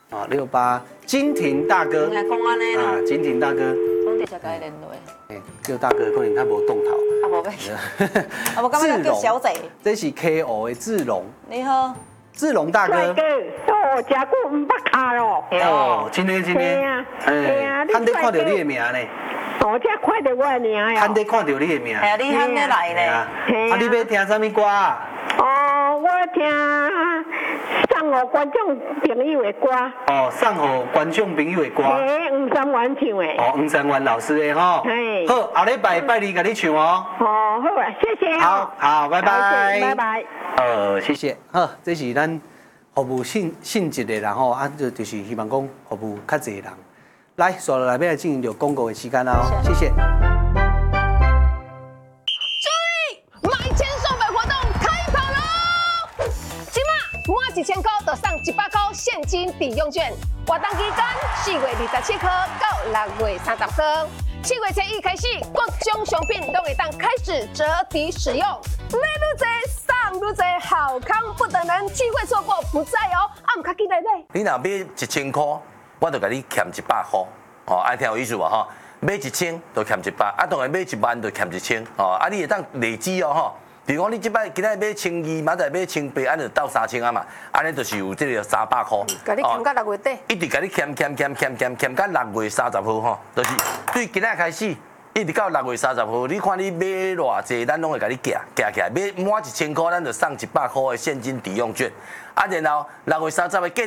啊，68，金庭大哥。 来讲安尼啦。 啊，金庭大哥。 总直接甲伊联络。 叫大哥可能他无动头。 啊无要。啊无，感觉叫小姐。 这是 KO 的志龙。 你好。 志龙大哥。 哦，食久唔捌卡咯。 哦，今天。 对啊。 罕得看到你的名呢。 哦，才看到我的名哦。 罕得看到你的名。 哎呀，你罕得来呢。 啊，你要听什么歌啊？ 哦，我听送给观众朋友的歌。 哦，送给观众朋友的歌。 吴三元唱的。 哦，吴三元老师的吼。好，下礼拜拜二给你唱哦。 哦，好啊，谢谢。 好，拜拜。 拜拜。 谢谢。好，这是咱服务性质的，然后啊，就是希望讲服务较侪人。来，接下来要来进行着广告的时间啦，谢谢。 买千送百活动开跑喽！今晚满1000块就送100块现金抵用券，活动期间4月27号到6月30号，7月7日开始，各种商品都会当开始折抵使用，买愈多送愈多，好康不等人，机会错过不再哦！啊，唔卡记得买。 你若买1000块，我就给你欠100块，哦，爱听有意思无吼？买1000就欠100，啊，当然买1万就欠1000，哦，啊，你会当累积哦吼。比如讲，你即摆今仔买1200，明仔买1800，安就到3000啊嘛，安尼就是有这个300块。 甲你欠到6月底。 一直甲你欠到6月30号吼，就是对今仔开始，一直到6月30号，你看你买偌济，咱拢会甲你夹起来，买满1000块，咱就送100块的现金抵用券，啊，然后6月30号